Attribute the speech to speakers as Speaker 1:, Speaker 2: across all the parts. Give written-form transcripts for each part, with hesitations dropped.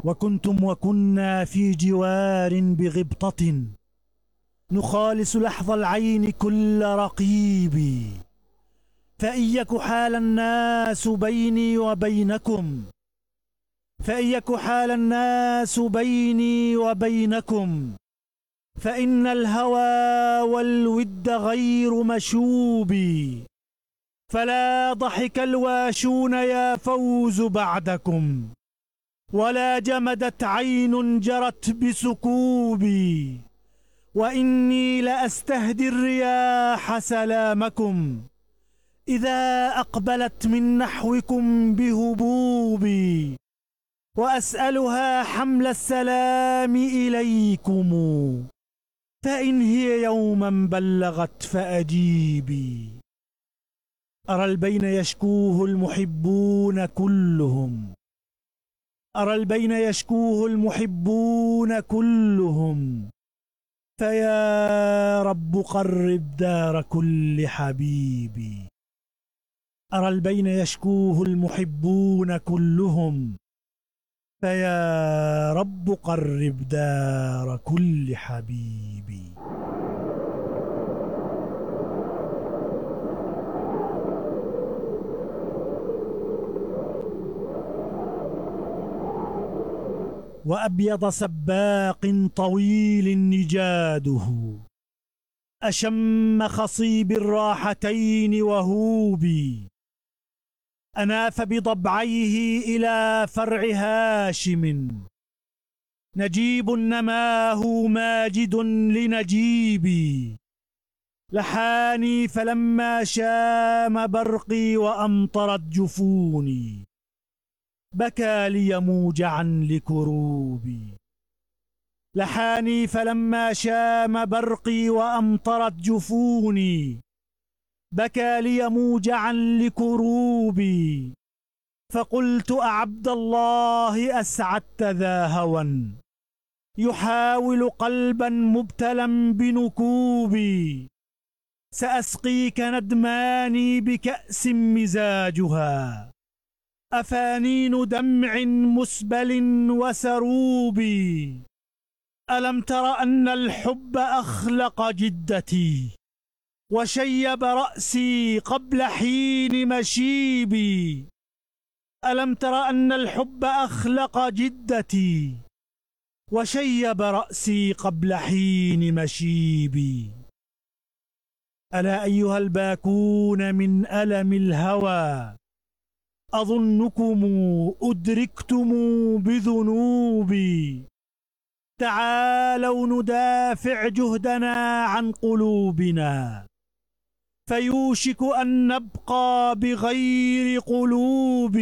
Speaker 1: وكنا في جوار بغبطة، نخالص لحظ العين كل رقيب. فإن يك حال الناس بيني وبينكم، فإن يك حال الناس بيني وبينكم، فإن الهوى والود غير مشوب. فلا ضحك الواشون يا فوز بعدكم، ولا جمدت عين جرت بسكوبي. وإني لأستهدي الرياح سلامكم إذا أقبلت من نحوكم بهبوبي، وأسألها حمل السلام إليكم، فإن هي يوما بلغت فأجيبي. أرى البين يشكوه المحبون كلهم، أرى البين يشكوه المحبون كلهم، فيا رب قرب دار كل حبيبي. أرى البين يشكوه المحبون كلهم، فيا رب قرب دار كل حبيبي. وأبيض سباق طويل نجاده، أشم خصيب الراحتين وهوبي. أناف بضبعيه إلى فرع هاشم، نجيب نماه ماجد لنجيبي. لحاني فلما شام برقي وأمطرت جفوني، بكى لي موجعا لكروبي. لحاني فلما شام برقي وأمطرت جفوني، بكى لي موجعا لكروبي. فقلت أعبد الله أسعدت ذا هوى، يحاول قلبا مبتلا بنكوبي. سأسقيك ندماني بكأس مزاجها، أفانين دمع مسبل وسروب. ألم تر أن الحب أخلق جدتي، وشيب رأسي قبل حين مشيبي. ألم تر أن الحب أخلق جدتي، وشيب رأسي قبل حين مشيبي. ألا أيها الباكون من ألم الهوى، أظنكم أدركتم بذنوبي. تعالوا ندافع جهدنا عن قلوبنا، فيوشك أن نبقى بغير قلوب.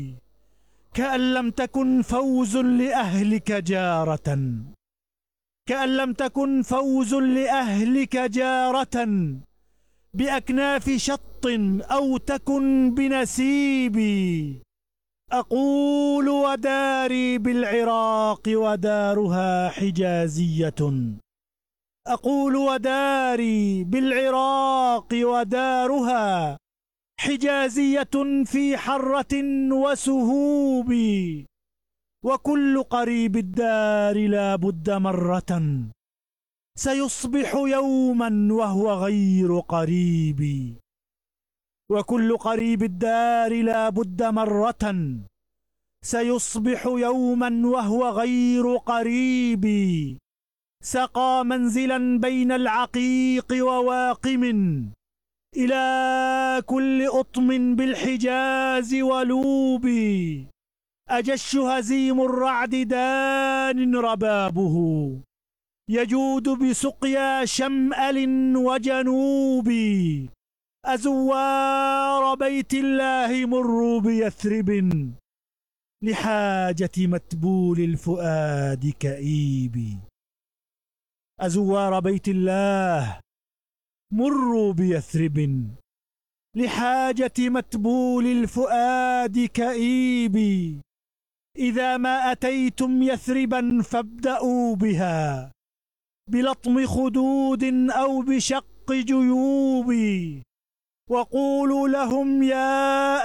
Speaker 1: كأن لم تكن فوز لأهلك جارة، كأن لم تكن فوز لأهلك جارة بأكناف شط أو تكن بنسيبي. أقول وداري بالعراق ودارها حجازية، أقول وداري بالعراق ودارها حجازية في حرة وسهوب. وكل قريب الدار لا بد مرة سيصبح يوما وهو غير قريب. وكل قريب الدار لا بد مرة سيصبح يوما وهو غير قريب. سقى منزلا بين العقيق وواقم، إلى كل أطم بالحجاز ولوب. أجش هزيم الرعد دان ربابه، يجود بسقيا شمأل وجنوب. أزوار بيت الله مروا بيثرب، لحاجة متبول الفؤاد كئيب. أزوار بيت الله مروا بيثرب، لحاجة متبول الفؤاد كئيب. إذا ما أتيتم يثربا فابدأوا بها بلطم خدود أو بشق جيوب، وقولوا لهم يا